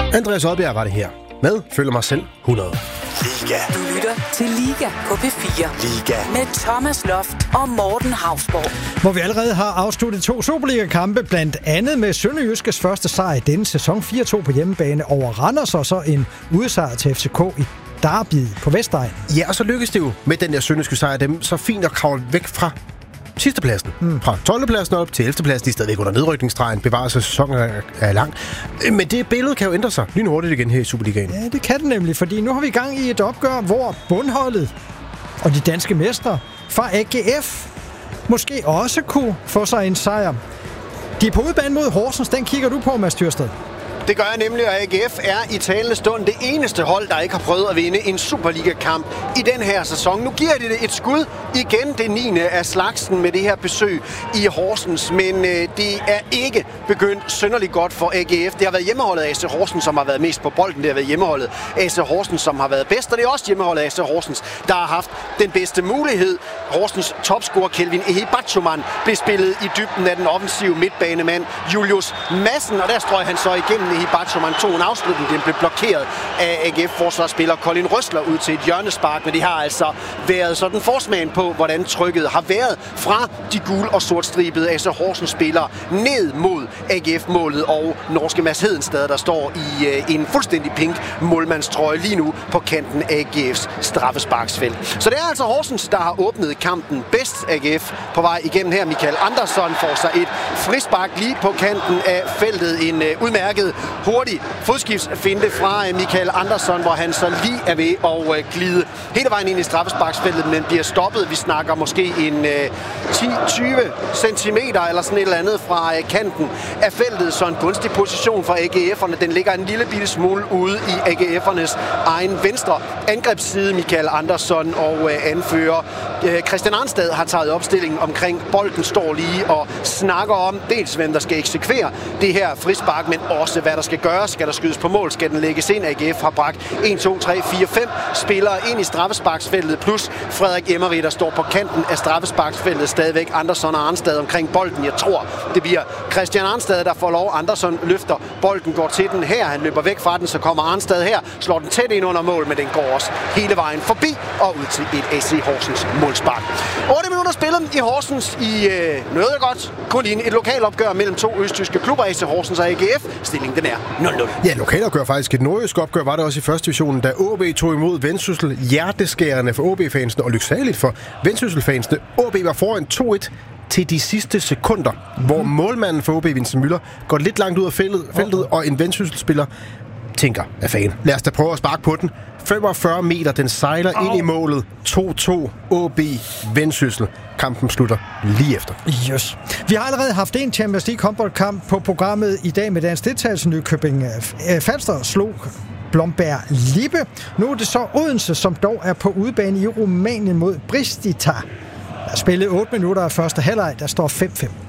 Andreas Oddbjerg var det her. Med Føler mig selv 100. Liga. Du lytter til Liga på P4. Liga. Med Thomas Loft og Morten Hausborg. Hvor vi allerede har afsluttet 2 Superliga-kampe, blandt andet med Sønderjyskes første sejr i denne sæson 4-2 på hjemmebane over Randers, og så en udsejr til FCK i Derby på Vestegn. Ja, og så lykkedes det jo med den der sønderjyske sejr dem så fint at kravle væk fra sidstepladsen. Fra 12. pladsen op til 11. pladsen. De er stadigvæk under nedrykningsstregen. Bevarer sig, sæsonen er lang. Men det billede kan jo ændre sig lynhurtigt igen her i Superligaen. Ja, det kan det nemlig, fordi nu har vi gang i et opgør, hvor bundholdet og de danske mestre fra AGF måske også kunne få sig en sejr. De er på udebane mod Horsens. Den kigger du på, Mads Tyrsted. Det gør jeg nemlig, og AGF er i talende stund det eneste hold, der ikke har prøvet at vinde en Superliga-kamp i den her sæson. Nu giver de det et skud, igen det 9. af slagsen med det her besøg i Horsens, men det er ikke begyndt synderligt godt for AGF. Det har været hjemmeholdet AC Horsens, som har været mest på bolden. Det har været hjemmeholdet AC Horsens, som har været bedst, og det er også hjemmeholdet AC Horsens, der har haft den bedste mulighed. Horsens topscorer Kelvin Ehibachoman blev spillet i dybden af den offensive midtbanemand Julius Madsen, og der strøg han så igennem Ehibachoman tog en afslutning. Den blev blokeret af AGF-forsvarsspiller Colin Røsler ud til et hjørnespark, men det har altså været sådan forsmagen på, hvordan trykket har været fra de gul- og sortstribede AC Horsens-spillere ned mod AGF-målet og norske Mads Hedenstad, der står i en fuldstændig pink målmandstrøje lige nu på kanten af AGF's straffesparksfelt. Så det er altså Horsens, der har åbnet kampen bedst. AGF på vej igennem her. Michael Andersson får sig et frispark lige på kanten af feltet. En udmærket hurtig fodskiftsfinte fra Michael Andersson, hvor han så lige er ved at glide hele vejen ind i straffesparksfeltet, men bliver stoppet. Vi snakker måske en 10-20 centimeter eller sådan et eller andet fra kanten af feltet, så en gunstig position for AGF'erne. Den ligger en lille bitte smule ude i AGF'ernes egen venstre angrebsside. Michael Andersson og anfører Christian Arnstad har taget opstillingen omkring bolden, står lige og snakker om dels hvem der skal eksekvere det her frispark, men også hvad der skal gøres. Skal der skydes på mål? Skal den lægges ind? AGF har bragt 1, 2, 3, 4, 5 spillere ind i straffesparksfeltet, plus Frederik Emery, der står på kanten af straffesparksfeltet. Stadigvæk Andersson og Arnstad omkring bolden. Jeg tror, det bliver Christian Arnstad, der får lov. Andersson løfter bolden, går til den her. Han løber væk fra den, så kommer Arnstad her, slår den tæt ind under mål, men den går også hele vejen forbi og ud til et AC Horsens målspark. 8 minutter spillet i Horsens i noget godt. Kun i et lokalopgør mellem 2 østtyske klubber, AC Horsens og AGF. Stillingen den er 0-0. Ja, lokalopgør faktisk. Et nordjysk opgør var det også i første divisionen, da OB tog imod Vendsyssel. Hjerteskærende for OB-fansene og lyksaligt for Vendsyssel-fansene. OB var foran 2-1 til de sidste sekunder, hvor målmanden for OB, Vincent Müller, går lidt langt ud af feltet, og en Vendsyssel-spiller tænker, af fan, lad os da prøve at sparke på den. 45 meter, den sejler ind i målet. 2-2, OB, Vendsyssel. Kampen slutter lige efter. Yes. Vi har allerede haft en Champions League håndboldkamp på programmet i dag med dansk deltagelse. Nykøbing Falster slog Blomberg Lippe. Nu er det så Odense, som dog er på udebane i Rumænien mod Bristita. Der er spillet 8 minutter af første halvleg, der står 5-5.